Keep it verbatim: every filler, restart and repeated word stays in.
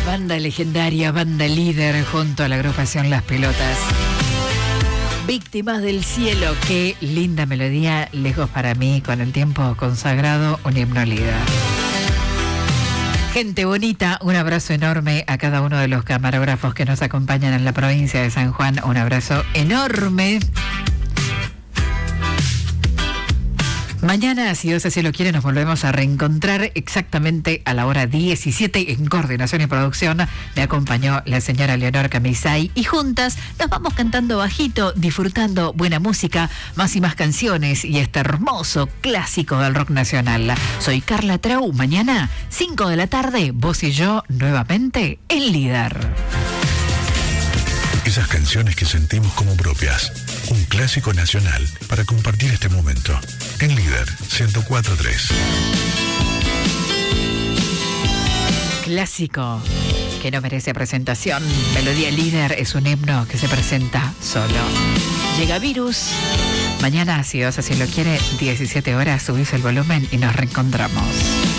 Banda legendaria, banda líder junto a la agrupación Las Pelotas. Víctimas del cielo, qué linda melodía, lejos para mí, con el tiempo consagrado, un himno líder. Gente bonita, un abrazo enorme a cada uno de los camarógrafos que nos acompañan en la provincia de San Juan, un abrazo enorme. Mañana, si Dios así lo quiere, nos volvemos a reencontrar exactamente a la hora diecisiete. En coordinación y producción me acompañó la señora Leonor Camisay y juntas nos vamos cantando bajito, disfrutando buena música, más y más canciones y este hermoso clásico del rock nacional. Soy Carla Trau. Mañana, cinco de la tarde, vos y yo nuevamente en Líder. Esas canciones que sentimos como propias. Un clásico nacional para compartir este momento. En Líder ciento cuatro punto tres. Clásico que no merece presentación. Melodía Líder es un himno que se presenta solo. Llega Virus. Mañana, si Dios así lo quiere, diecisiete horas, subís el volumen y nos reencontramos.